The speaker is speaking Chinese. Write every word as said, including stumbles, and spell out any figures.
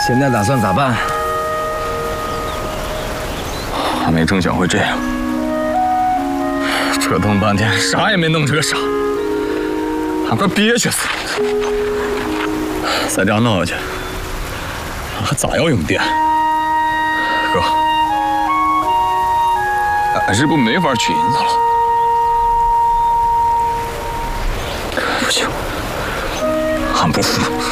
现在打算咋办？ 还没成想会这样，折腾半天啥也没弄成个啥，俺快憋屈死了。再这样闹下去，还咋要用电？哥，俺是不是没法取银子了？不行，俺不服。